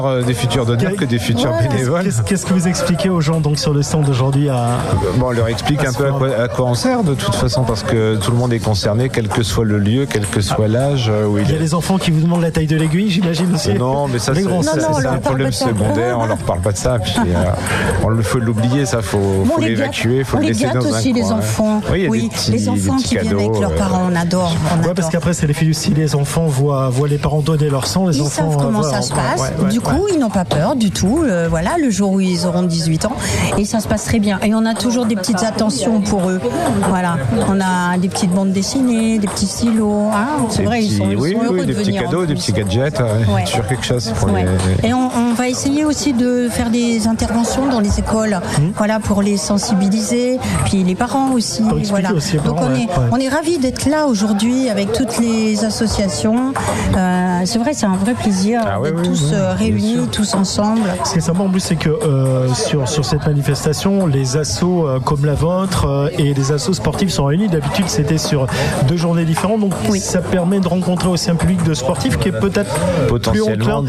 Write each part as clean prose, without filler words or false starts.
Des futurs donneurs que des futurs bénévoles. Qu'est-ce que vous expliquez aux gens donc sur le stand d'aujourd'hui Bon, on leur explique un peu à quoi on sert de toute façon, parce que tout le monde est concerné, quel que soit le lieu, quel que soit l'âge. Il y a des enfants qui vous demandent la taille de l'aiguille, j'imagine aussi. Non, mais ça c'est un problème secondaire. On leur parle pas de ça. Puis il faut l'oublier, ça. Faut l'évacuer, faut le laisser dans un coin. On les gâte aussi, les enfants. Oui, les enfants qui viennent avec leurs parents, on adore. Ouais, parce qu'après c'est l'effet aussi, les enfants voient les parents donner leur sang, les enfants savent comment ça se passe. Du coup, ils n'ont pas peur du tout. Voilà, le jour où ils auront 18 ans, et ça se passe très bien. Et on a toujours des petites attentions pour eux. Voilà, on a des petites bandes dessinées, des petits stylos. C'est vrai, ils sont heureux de venir. Des petits cadeaux, des petits gadgets. Toujours quelque chose pour les. Et on va essayer aussi de faire des interventions dans les écoles. Voilà, pour les sensibiliser. Puis les parents aussi. Voilà. Aussi donc on est ravis d'être là aujourd'hui avec toutes les associations. C'est vrai, c'est un vrai plaisir d'être tous réunis, tous ensemble. Ce qui est sympa en plus, c'est que sur cette manifestation, les assos comme la vôtre et les assos sportifs sont réunis. D'habitude, c'était sur 2 journées différentes, donc ça permet de rencontrer aussi un public de sportifs qui est peut-être plus enclin,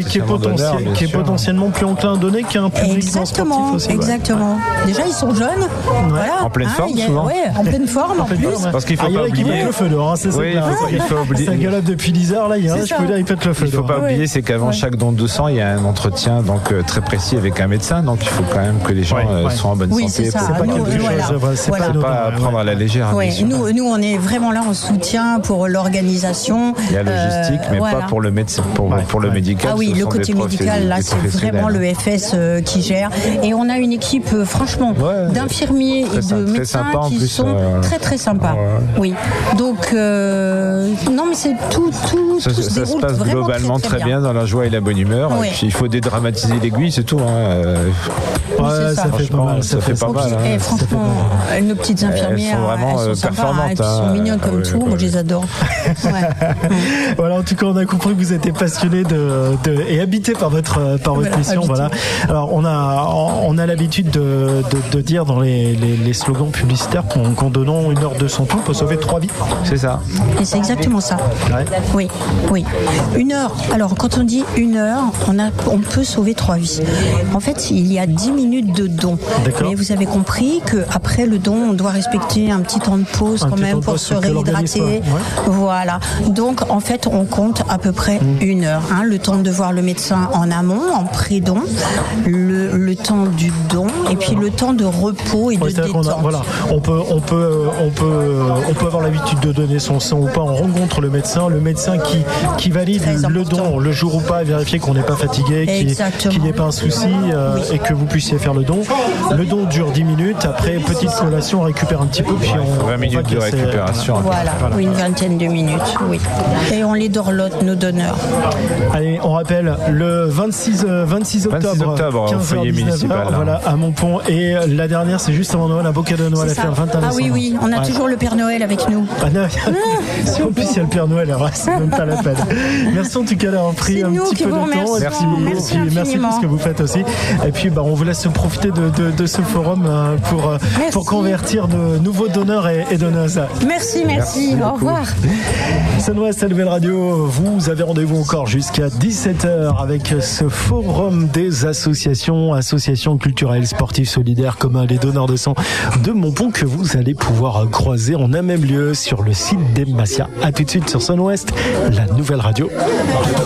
qui est potentiellement plus enclin à donner qu'un public sportif aussi. Exactement. Déjà, ils sont jeunes. Voilà. En pleine forme, souvent. En pleine forme, en plus. Parce qu'il faut pas oublier. Il pète le feu dehors. Il faut oublier. Ça galope depuis 10 heures là. Je peux dire, il pète le feu. Il faut pas oublier, c'est qu'avant chaque don de sang, il y a un entretien donc très précis avec un médecin. Donc il faut quand même que les gens soient en bonne santé. C'est ça. C'est pas quelque chose. C'est pas à prendre à la légère. Nous, on est vraiment là en soutien pour l'organisation. Il y a logistique, mais pas pour le médecin, pour le médical. Ah oui, le côté médical, là, c'est vraiment le FS qui gère. Et on a une équipe, franchement, d'infirmiers et de médecins qui sont très très sympas. Oui. Donc, non, mais c'est tout ça se passe globalement très bien dans la joie et la bonne humeur. Et puis il faut dédramatiser l'aiguille, c'est tout. Ça fait pas mal. Ça fait pas mal. Et franchement, nos petites infirmières, elles sont performantes. Elles sont mignonnes comme tout. Moi, je les adore. Voilà, en tout cas, on a compris que vous étiez passionné et habité par votre mission. Voilà. Alors, on a l'habitude de dire dans les slogans publicitaires qu'en donnant 1 heure de son temps, on peut sauver 3 vies. C'est ça. Et c'est exactement ça. Oui. 1 heure. Alors, quand on dit 1 heure, on peut sauver 3 vies. En fait, il y a 10 minutes de don. Mais vous avez compris qu'après le don, on doit respecter un petit temps de pause quand même pour se réhydrater. Voilà. Donc, en fait, on compte à peu près 1 heure. Le temps de voir le médecin en amont, en pré-don, le temps du don, et puis le temps de repos et de détente. On peut avoir l'habitude de donner son sang ou pas. On rencontre le médecin qui valide le don le jour ou pas, vérifier qu'on n'est pas fatigué, qu'il n'y ait pas un souci et que vous puissiez faire le don. Le don dure 10 minutes. Après, petite collation, on récupère un petit peu, puis 20 minutes de récupération. Voilà, une vingtaine de minutes, oui. Et on les dorlote, nos donneurs. Allez, on rappelle le 26 octobre, 15h-19h, voilà, à Montpont. Et la dernière, c'est juste avant Noël, un beau cadeau de Noël à faire le 21 décembre. Oui, on a toujours le Père Noël avec nous. Si en plus il y a le Père Noël, alors c'est même pas la peine. Merci en tout cas d'avoir pris un petit peu de temps. Merci pour ce que vous faites aussi. Et puis on vous laisse profiter de ce forum pour convertir de nouveaux donneurs et donneuses. Merci. Au revoir. Sun-Ouest, la nouvelle radio. Vous avez rendez-vous encore jusqu'à 17h avec ce forum des associations culturelles, sportives, solidaires, comme les donneurs de sang de Montpont que vous allez pouvoir croiser en un même lieu sur le site d'Emmasia. À tout de suite sur Sun-Ouest, la nouvelle radio.